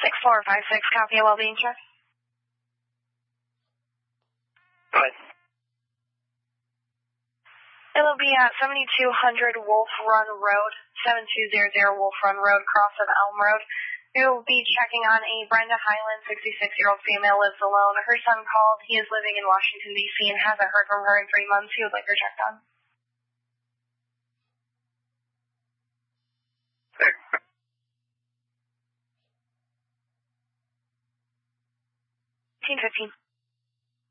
6456, copy a well-being check. Right. It'll be at 7200 Wolf Run Road, 7200 Wolf Run Road, cross of Elm Road. You'll be checking on a Brenda Highland, 66-year-old female, lives alone. Her son called. He is living in Washington, D.C. and hasn't heard from her in 3 months. He would like her checked on. 15.